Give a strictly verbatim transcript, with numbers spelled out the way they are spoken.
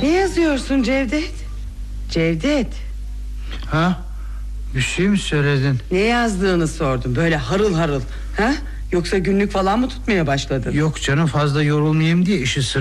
Ne yazıyorsun Cevdet? Cevdet. Ha? Bir şey mi söyledin? Ne yazdığını sordum, böyle harıl harıl. Ha? Yoksa günlük falan mı tutmaya başladın? Yok canım, fazla yorulmayayım diye işi